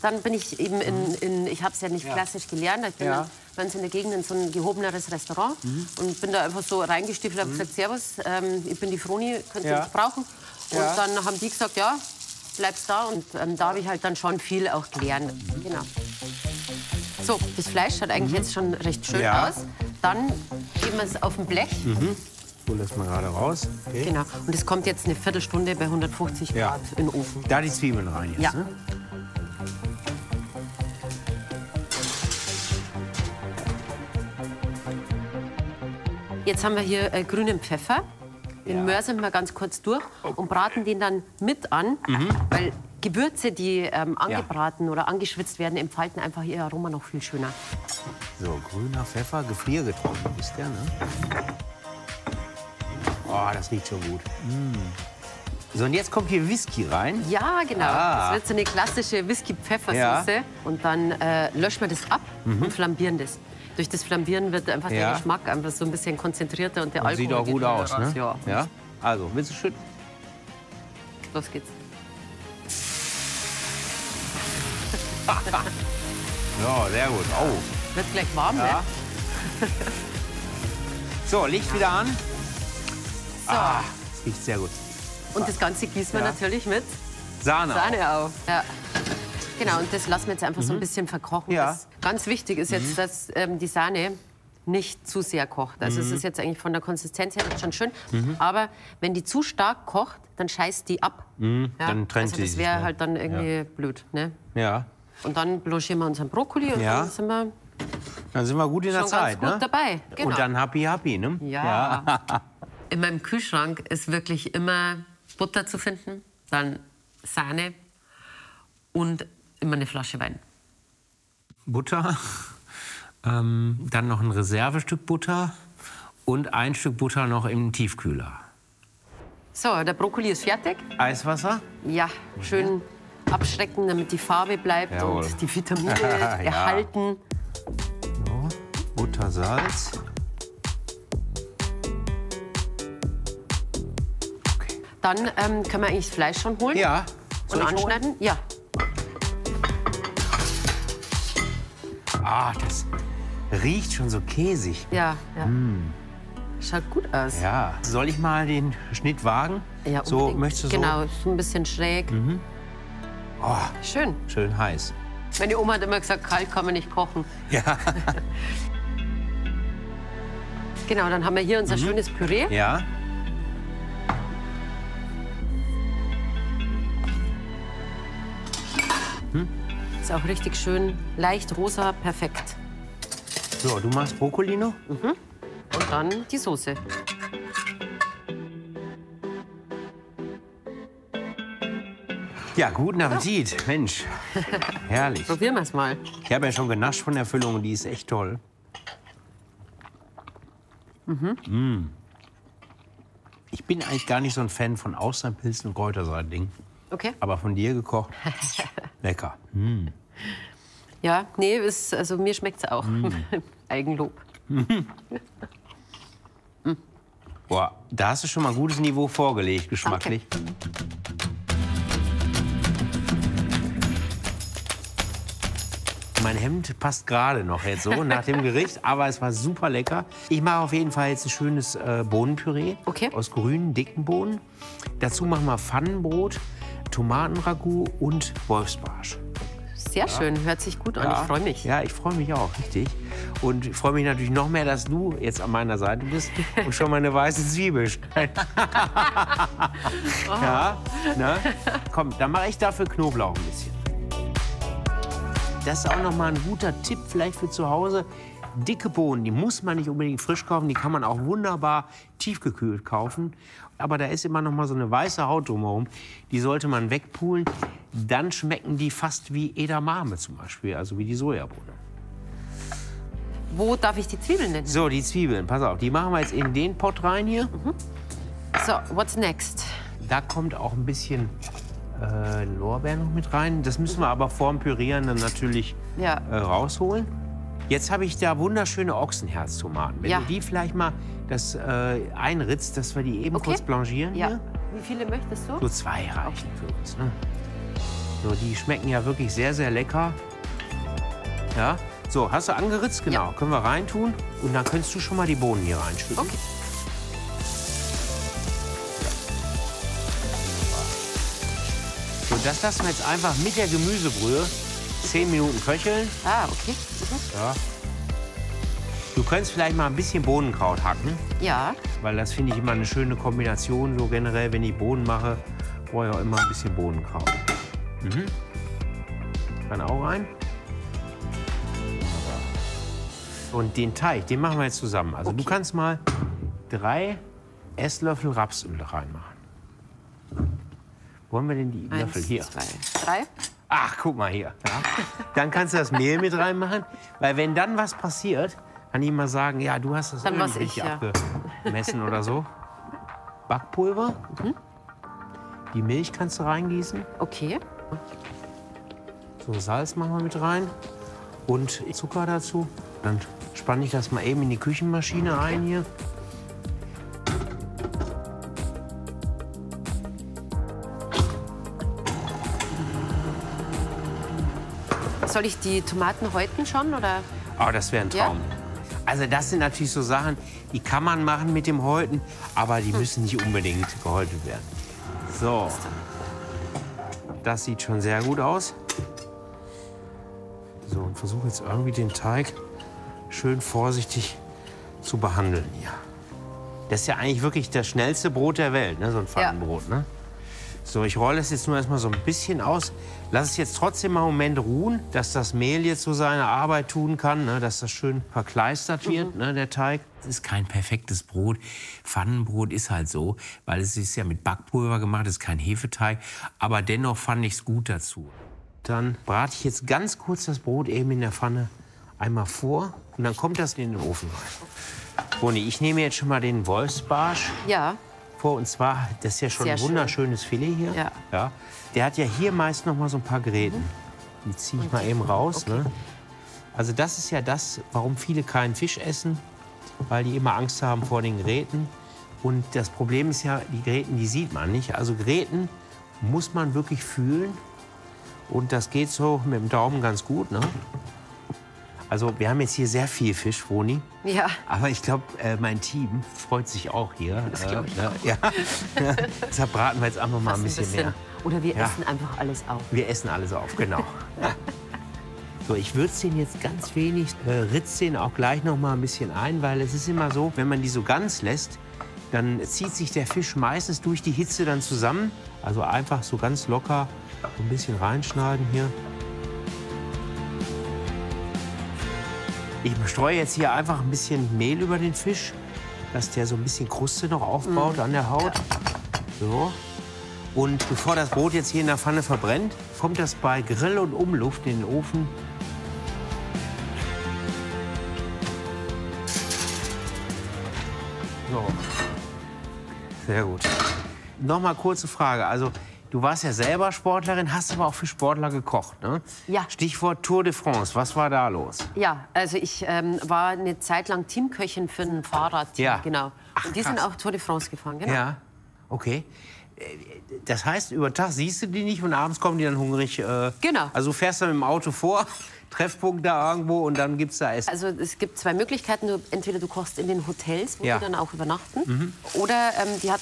Dann bin ich eben ich habe es ja nicht klassisch gelernt, ich bin dann bei uns in der Gegend in so ein gehobeneres Restaurant und bin da einfach so reingestiefelt und habe gesagt, Servus, ich bin die Froni, könnt ihr mich brauchen? Und dann haben die gesagt, ja, bleibst da. Und da habe ich halt dann schon viel auch gelernt. Genau. So, das Fleisch schaut eigentlich jetzt schon recht schön aus. Dann geben wir es auf ein Blech. So, lassen wir gerade raus. Okay. Genau. Und es kommt jetzt eine Viertelstunde bei 150 Grad in den Ofen. Da die Zwiebeln rein jetzt, ne? Jetzt haben wir hier grünen Pfeffer. Den mörsern wir ganz kurz durch und braten den dann mit an, weil Gewürze, die angebraten oder angeschwitzt werden, entfalten einfach ihr Aroma noch viel schöner. So, grüner Pfeffer, gefriergetrocknet ist der, ne? Oh, das riecht schon gut. So, und jetzt kommt hier Whisky rein. Ja, genau. Das wird so eine klassische Whisky-Pfeffersoße. Und dann löschen wir das ab und flambieren das. Durch das Flambieren wird einfach der Geschmack einfach so ein bisschen konzentrierter und der Alkohol sieht auch gut aus, ne? Ja. Also, willst du schütten? Los geht's. Ja, sehr gut. Oh. Wird gleich warm, ne? So, Licht wieder an. So. Das riecht sehr gut. Und das Ganze gießen wir natürlich mit Sahne auf. Ja. Genau, und das lassen wir jetzt einfach so ein bisschen verkochen. Das ganz wichtig ist jetzt, dass die Sahne nicht zu sehr kocht. Also es ist jetzt eigentlich von der Konsistenz her schon schön. Aber wenn die zu stark kocht, dann scheißt die ab. Dann trennt also sie das sich. wäre halt dann irgendwie blöd. Ne? Ja. Und dann blanchieren wir unseren Brokkoli und dann sind wir gut in der schon Zeit, ganz gut dabei. Genau. Und dann happy, ne? Ja. In meinem Kühlschrank ist wirklich immer Butter zu finden, dann Sahne und immer eine Flasche Wein. Butter, dann noch ein Reservestück Butter und ein Stück Butter noch im Tiefkühler. So, der Brokkoli ist fertig. Eiswasser? Ja, schön abschrecken, damit die Farbe bleibt und die Vitamine erhalten. So, Butter, Salz. Okay. Dann können wir eigentlich das Fleisch schon holen. Ja. Und anschneiden. Ja. Ah, das riecht schon so käsig. Ja. Schaut gut aus. Ja. Soll ich mal den Schnitt wagen? Ja, so, unbedingt. möchtest du so? Genau, so ein bisschen schräg. Oh, schön. Schön heiß. Meine Oma hat immer gesagt, kalt kann man nicht kochen. Ja. Genau, dann haben wir hier unser schönes Püree. Ja. Ist auch richtig schön leicht rosa, perfekt. So, du machst Brokkoli noch? Und dann die Soße. Ja, guten Appetit. Mensch, herrlich. Probieren wir es mal. Ich habe ja schon genascht von der Füllung und die ist echt toll. Ich bin eigentlich gar nicht so ein Fan von Austernpilzen und Kräuterseitling. Okay. Aber von dir gekocht, lecker. Ja, nee, also mir schmeckt es auch. Eigenlob. Boah, da hast du schon mal ein gutes Niveau vorgelegt, geschmacklich. Danke. Mein Hemd passt gerade noch jetzt so nach dem Gericht, aber es war super lecker. Ich mache auf jeden Fall jetzt ein schönes Bohnenpüree aus grünen, dicken Bohnen. Dazu machen wir Pfannenbrot, Tomatenragout und Wolfsbarsch. Sehr schön, hört sich gut an. Ich freue mich. Ja, ich freue mich auch, richtig. Und ich freue mich natürlich noch mehr, dass du jetzt an meiner Seite bist und schon mal eine weiße Zwiebel schneidest. Ja, ne? Komm, dann mache ich dafür Knoblauch ein bisschen. Das ist auch noch mal ein guter Tipp vielleicht für zu Hause. Dicke Bohnen, die muss man nicht unbedingt frisch kaufen, die kann man auch wunderbar tiefgekühlt kaufen. Aber da ist immer noch mal so eine weiße Haut drumherum, die sollte man wegpulen. Dann schmecken die fast wie Edamame zum Beispiel, also wie die Sojabohne. Wo darf ich die Zwiebeln nennen? So, die Zwiebeln, pass auf, die machen wir jetzt in den Pott rein hier. So, what's next? Da kommt auch ein bisschen Lorbeer noch mit rein. Das müssen wir aber vorm Pürieren dann natürlich rausholen. Jetzt habe ich da wunderschöne Ochsenherztomaten. Wenn du die vielleicht mal einritzt, dass wir die eben kurz blanchieren. Ja. Wie viele möchtest du? So 2 reichen für uns. Ne? So, die schmecken ja wirklich sehr, sehr lecker. Ja, so, hast du angeritzt? Genau, ja. Können wir reintun. Und dann könntest du schon mal die Bohnen hier reinschütten. Okay. So, das lassen wir jetzt einfach mit der Gemüsebrühe 10 Minuten köcheln. Ah, okay. Ja. Du könntest vielleicht mal ein bisschen Bohnenkraut hacken. Ja. Weil das finde ich immer eine schöne Kombination. So generell, wenn ich Bohnen mache, brauche ich auch immer ein bisschen Bohnenkraut. Mhm. Kann auch rein. Und den Teig, den machen wir jetzt zusammen. Also okay. Du kannst mal 3 Esslöffel Rapsöl reinmachen. Wo haben wir denn die Löffel? Hier. 2, 3. Ach, guck mal hier. Ja. Dann kannst du das Mehl mit reinmachen. Weil wenn dann was passiert, kann ich mal sagen, ja, du hast das Öl nicht richtig abgemessen oder so. Backpulver. Mhm. Die Milch kannst du reingießen. Okay. So, Salz machen wir mit rein. Und Zucker dazu. Dann spanne ich das mal eben in die Küchenmaschine ein hier. Soll ich die Tomaten häuten schon, oder? Oh, das wäre ein Traum. Ja? Also das sind natürlich so Sachen, die kann man machen mit dem Häuten, aber die müssen nicht unbedingt gehäutet werden. So, das sieht schon sehr gut aus. So, und versuche jetzt irgendwie den Teig schön vorsichtig zu behandeln hier. Das ist ja eigentlich wirklich das schnellste Brot der Welt, ne? So ein Pfannenbrot, ne? So, ich rolle es jetzt nur erstmal so ein bisschen aus. Lass es jetzt trotzdem mal einen Moment ruhen, dass das Mehl jetzt so seine Arbeit tun kann, ne? Dass das schön verkleistert wird, ne, der Teig. Es ist kein perfektes Brot. Pfannenbrot ist halt so, weil es ist ja mit Backpulver gemacht, es ist kein Hefeteig. Aber dennoch fand ich es gut dazu. Dann brate ich jetzt ganz kurz das Brot eben in der Pfanne einmal vor und dann kommt das in den Ofen rein. Boni, ich nehme jetzt schon mal den Wolfsbarsch. Ja. Vor. Und zwar, das ist ja schon ein wunderschönes Filet hier. Ja. Ja. Der hat ja hier meist noch mal so ein paar Gräten. Die ziehe ich mal eben raus. Okay. Ne? Also das ist ja das, warum viele keinen Fisch essen, weil die immer Angst haben vor den Gräten. Und das Problem ist ja, die Gräten, die sieht man nicht. Also Gräten muss man wirklich fühlen. Und das geht so mit dem Daumen ganz gut. Ne? Also wir haben jetzt hier sehr viel Fisch, Vroni. Ja. Aber ich glaube, mein Team freut sich auch hier. Das glaube ich auch. Ja. Deshalb braten wir jetzt einfach mal ein bisschen mehr. Oder wir essen einfach alles auf. Wir essen alles auf, genau. So, ich würze den jetzt ganz wenig, ritze den auch gleich noch mal ein bisschen ein, weil es ist immer so, wenn man die so ganz lässt, dann zieht sich der Fisch meistens durch die Hitze dann zusammen. Also einfach so ganz locker so ein bisschen reinschneiden hier. Ich streue jetzt hier einfach ein bisschen Mehl über den Fisch, dass der so ein bisschen Kruste noch aufbaut an der Haut. So. Und bevor das Brot jetzt hier in der Pfanne verbrennt, kommt das bei Grill und Umluft in den Ofen. So. Sehr gut. Noch mal kurze Frage. Also, du warst ja selber Sportlerin, hast aber auch für Sportler gekocht, ne? Ja. Stichwort Tour de France. Was war da los? Ja, also ich war eine Zeit lang Teamköchin für ein Fahrradteam. Ja. Genau. Ach, und die sind auch Tour de France gefahren, genau. Ja, okay. Das heißt, über Tag siehst du die nicht und abends kommen die dann hungrig. Genau. Also du fährst dann mit dem Auto vor, Treffpunkt da irgendwo und dann gibt's da Essen. Also es gibt 2 Möglichkeiten. Entweder du kochst in den Hotels, wo Ja. die dann auch übernachten. Oder die hatten